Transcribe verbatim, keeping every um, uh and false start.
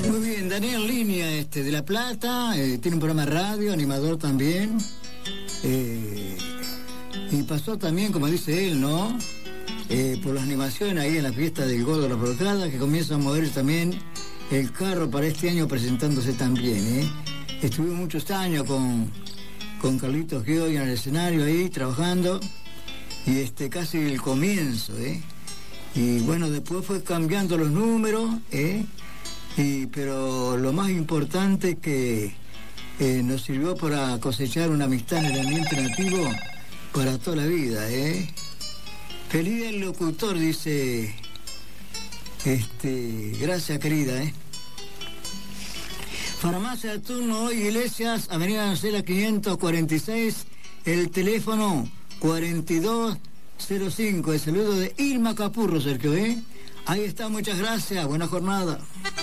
Muy bien, Daniel Línea, este, de La Plata, eh, tiene un programa de radio, animador también, eh, y pasó también, como dice él, ¿no?, eh, por las animaciones ahí en la fiesta del Gordo de la Porcada, que comienza a mover también el carro para este año presentándose también, ¿eh? Estuve muchos años con, con Carlitos Gioia en el escenario ahí, trabajando, y este, casi el comienzo, ¿eh? Y bueno, después fue cambiando los números, ¿eh? Y, pero lo más importante es que eh, nos sirvió para cosechar una amistad en el ambiente nativo para toda la vida, ¿eh? Feliz el locutor, dice, este, gracias querida, ¿eh? Farmacia de turno hoy, Iglesias, Avenida Nancela quinientos cuarenta y seis, el teléfono cuarenta y dos cero cinco, el saludo de Irma Capurro, Sergio, ¿eh? Ahí está, muchas gracias, buena jornada.